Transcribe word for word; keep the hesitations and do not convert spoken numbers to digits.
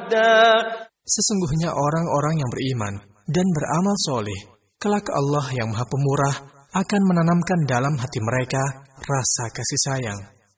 ردا. Sesungguhnya orang-orang yang beriman dan beramal soleh, kelak Allah yang Maha Pemurah akan menanamkan dalam hati mereka rasa kasih sayang.